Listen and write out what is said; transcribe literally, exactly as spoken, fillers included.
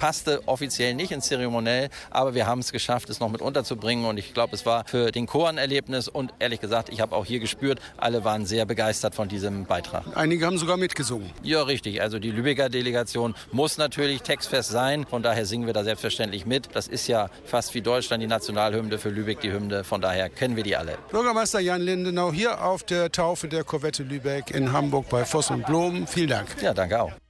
passte offiziell nicht ins Zeremoniell, aber wir haben es geschafft, es noch mit unterzubringen und ich glaube, es war für den Chor ein Erlebnis und ehrlich gesagt, ich habe auch hier gespürt, alle waren sehr begeistert von diesem Beitrag. Einige haben sogar mitgesungen. Ja, richtig. Also die Lübecker Delegation muss natürlich textfest sein, von daher singen wir da selbstverständlich mit. Das ist ja fast wie Deutschland die Nationalhymne, für Lübeck die Hymne, von daher kennen wir die alle. Bürgermeister Jan Lindenau hier auf der Taufe der Korvette Lübeck in Hamburg bei Voss und Blom. Vielen Dank. Ja, danke auch.